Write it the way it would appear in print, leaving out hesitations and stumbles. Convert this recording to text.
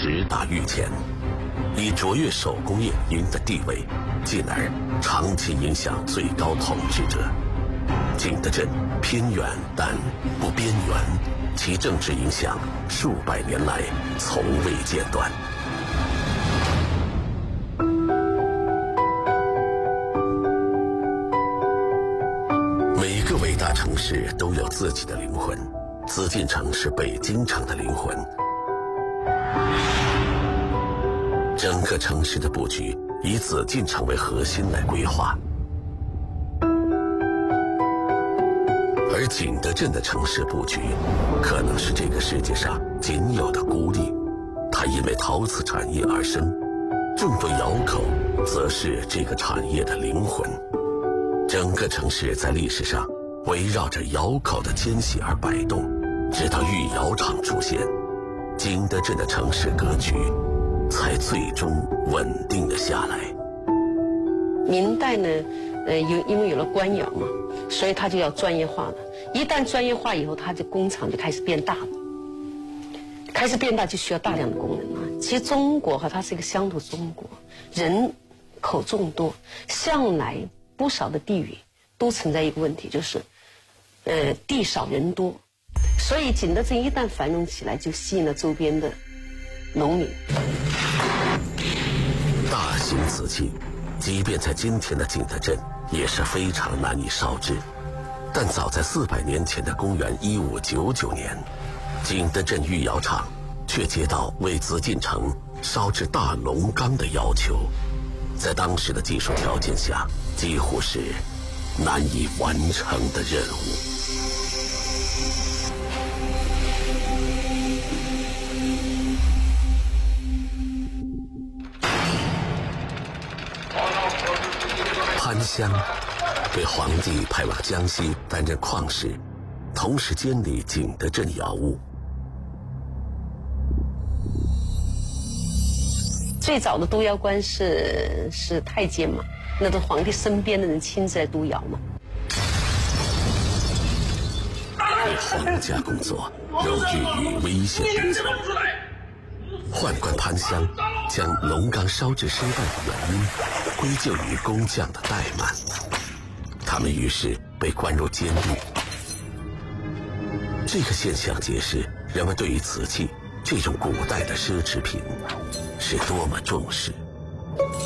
直达御前，以卓越手工业赢得地位，进而长期影响最高统治者。景德镇偏远但不边缘，其政治影响数百年来从未间断。每个伟大城市都有自己的灵魂，紫禁城是北京城的灵魂。整个城市的布局以紫禁城为核心来规划，而景德镇的城市布局可能是这个世界上仅有的孤立。它因为陶瓷产业而生，众多窑口则是这个产业的灵魂。整个城市在历史上围绕着窑口的迁徙而摆动，直到御窑厂出现，景德镇的城市格局才最终稳定了下来。 明代呢，因为有了官窑嘛，所以它就要专业化了。一旦专业化以后，它的工厂就开始变大了，开始变大就需要大量的工人了。其实中国它是一个乡土中国，人口众多，向来不少的地域都存在一个问题，就是地少人多，所以景德镇一旦繁荣起来，就吸引了周边的农民。 大型瓷器，即便在今天的景德镇也是非常难以烧制，但早在400年前的公元1599年，景德镇御窑厂却接到为紫禁城烧制大龙缸的要求，在当时的技术条件下，几乎是难以完成的任务。潘襄被皇帝派往江西担任矿士，同时监理景德镇窑务。 最早的督窑官是太监嘛，那都皇帝身边的人亲自来督窑嘛。 为皇家工作有寓意危险因素。宦官潘襄将龙缸烧制失败的原因归咎于工匠的怠慢，他们于是被关入监狱。这个现象揭示人们对于瓷器这种古代的奢侈品是多么重视。